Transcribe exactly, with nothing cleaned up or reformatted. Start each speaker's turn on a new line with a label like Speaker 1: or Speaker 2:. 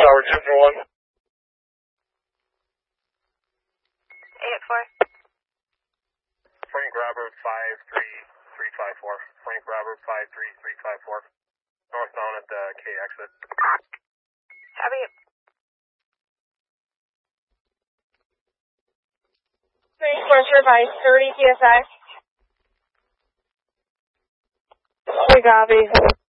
Speaker 1: Tower two for one.
Speaker 2: eight four.
Speaker 1: Frank Robert five three three five four. Frank Robert five three three five four. Northbound at the K exit.
Speaker 2: Copy.
Speaker 3: Three pressure by thirty P S I. We copy.